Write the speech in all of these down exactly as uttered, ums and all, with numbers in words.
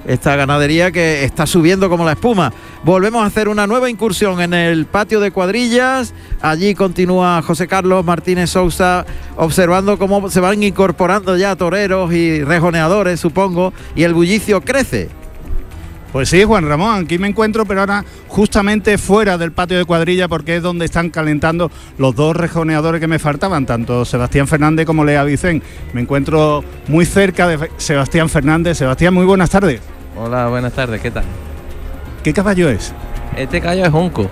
esta ganadería que está subiendo como la espuma. Volvemos a hacer una nueva incursión en el patio de cuadrillas. Allí continúa José Carlos Martínez Sousa observando cómo se van incorporando ya toreros y rejoneadores, supongo, y el bullicio crece. Pues sí, Juan Ramón, aquí me encuentro, pero ahora justamente fuera del patio de cuadrilla, porque es donde están calentando los dos rejoneadores que me faltaban, tanto Sebastián Fernández como Lea Vicén. Me encuentro muy cerca de Sebastián Fernández. Sebastián, muy buenas tardes. Hola, buenas tardes, ¿qué tal? ¿Qué caballo es? Este caballo es Junco.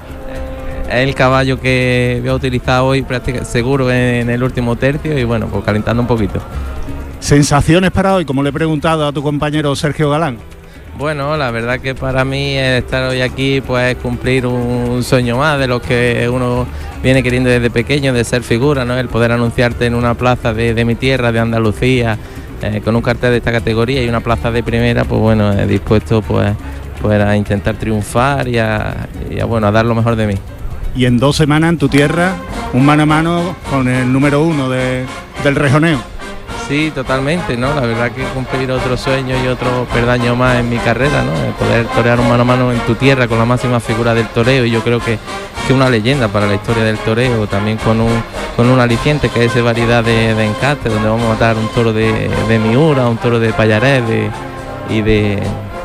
Es el caballo que voy a utilizar hoy prácticamente seguro en el último tercio y bueno, pues calentando un poquito. ¿Sensaciones para hoy, como le he preguntado a tu compañero Sergio Galán? Bueno, la verdad que para mí estar hoy aquí pues cumplir un sueño más de los que uno viene queriendo desde pequeño, de ser figura, ¿no? El poder anunciarte en una plaza de, de mi tierra, de Andalucía, eh, con un cartel de esta categoría y una plaza de primera, pues bueno, he dispuesto pues, pues a intentar triunfar y a, y a, bueno, a dar lo mejor de mí. Y en dos semanas en tu tierra, un mano a mano con el número uno de, del rejoneo. Sí, totalmente, ¿no? La verdad que cumplir otro sueño y otro peldaño más en mi carrera, ¿no? El poder torear un mano a mano en tu tierra con la máxima figura del toreo, y yo creo que es una leyenda para la historia del toreo, también con un con un aliciente que es esa variedad de, de encarte, donde vamos a matar un toro de, de Miura, un toro de Payarés de, y de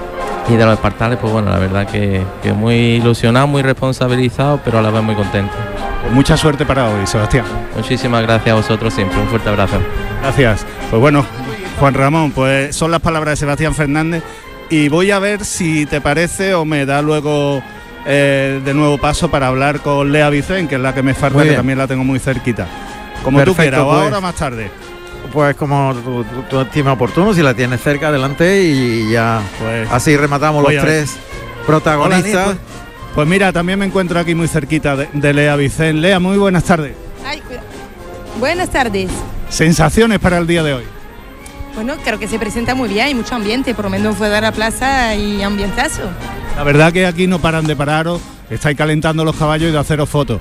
y de los espartales. Pues bueno, la verdad que, que muy ilusionado, muy responsabilizado, pero a la vez muy contento. Mucha suerte para hoy, Sebastián. Muchísimas gracias a vosotros siempre, un fuerte abrazo. Gracias. Pues bueno, Juan Ramón, pues son las palabras de Sebastián Fernández y voy a ver si te parece o me da luego eh, de nuevo paso para hablar con Lea Vicén, que es la que me falta, que también la tengo muy cerquita. Como Perfecto, tú quieras, o pues, ahora o más tarde. Pues como tú, tú, tú estimas oportuno, si la tienes cerca, adelante y ya pues, así rematamos los tres protagonistas. Hola, pues, pues mira, también me encuentro aquí muy cerquita de, de Lea Vicén. Lea, muy buenas tardes. Ay, buenas tardes. ¿Sensaciones para el día de hoy? Bueno, creo que se presenta muy bien, hay mucho ambiente, por lo menos fue dar a la plaza y ambientazo. La verdad que aquí no paran de pararos, estáis calentando los caballos y de haceros fotos.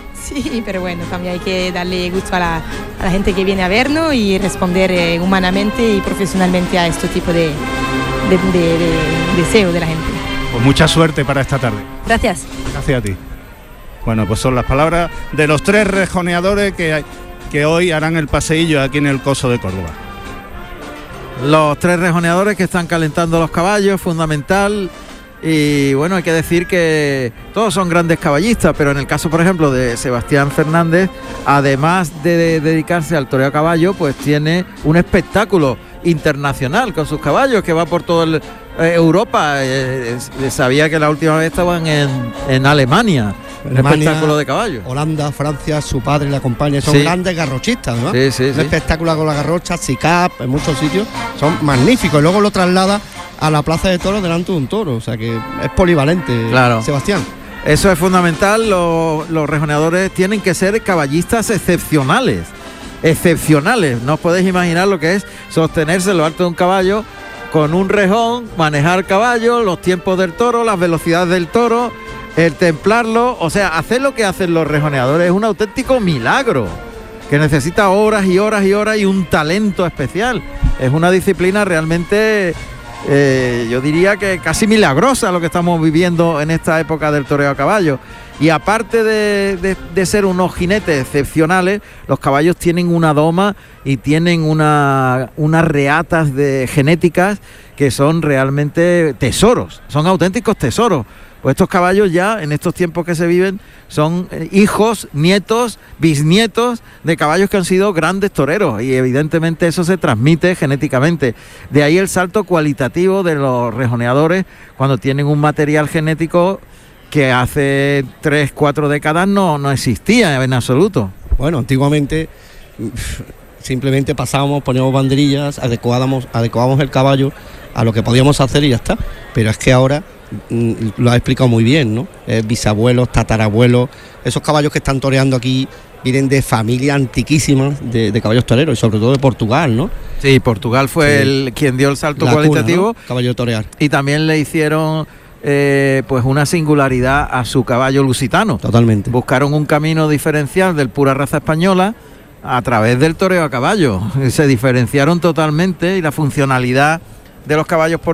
Sí, pero bueno, también hay que darle gusto a la, a la gente que viene a vernos y responder eh, humanamente y profesionalmente a este tipo de, de, de, de deseo de la gente. Pues mucha suerte para esta tarde. Gracias. Gracias a ti. Bueno, pues son las palabras de los tres rejoneadores que, que hoy harán el paseillo aquí en el Coso de Córdoba. Los tres rejoneadores que están calentando los caballos, fundamental. Y bueno, hay que decir que todos son grandes caballistas, pero en el caso, por ejemplo, de Sebastián Fernández, además de, de dedicarse al toreo a caballo, pues tiene un espectáculo internacional con sus caballos que va por toda eh, Europa. Eh, eh, sabía que la última vez estaban en, en Alemania. Alemania, un espectáculo de caballos. Holanda, Francia, su padre le acompaña, son sí. grandes garrochistas, ¿no? Sí, sí, un sí. espectáculo con la garrocha, S I C A P, en muchos sitios, son magníficos, y luego lo traslada a la plaza de toros delante de un toro, o sea que es polivalente, claro. Sebastián. Eso es fundamental, los, los rejoneadores tienen que ser caballistas excepcionales, excepcionales, no os podéis imaginar lo que es sostenerse en lo alto de un caballo con un rejón, manejar caballo, los tiempos del toro, las velocidades del toro, el templarlo, o sea, hacer lo que hacen los rejoneadores es un auténtico milagro, que necesita horas y horas y horas y un talento especial. Es una disciplina realmente, eh, yo diría que casi milagrosa lo que estamos viviendo en esta época del toreo a caballo. Y aparte de, de, de ser unos jinetes excepcionales, los caballos tienen una doma y tienen una, unas reatas de genéticas que son realmente tesoros, son auténticos tesoros. Pues estos caballos ya, en estos tiempos que se viven, son hijos, nietos, bisnietos de caballos que han sido grandes toreros, y evidentemente eso se transmite genéticamente. De ahí el salto cualitativo de los rejoneadores cuando tienen un material genético que hace tres, cuatro décadas no, no existía en absoluto. Bueno, antiguamente simplemente pasábamos, poníamos banderillas, adecuábamos, adecuábamos el caballo a lo que podíamos hacer y ya está. Pero es que ahora, lo ha explicado muy bien, ¿no? Eh, bisabuelos, tatarabuelos, esos caballos que están toreando aquí vienen de familias antiquísimas de, de caballos toreros, y sobre todo de Portugal, ¿no? Sí, Portugal fue sí. el quien dio el salto la cualitativo, cuna, ¿no? Caballo de torear. Y también le hicieron eh, pues una singularidad a su caballo lusitano. Totalmente. Buscaron un camino diferencial del pura raza española a través del toreo a caballo. Se diferenciaron totalmente, y la funcionalidad de los caballos por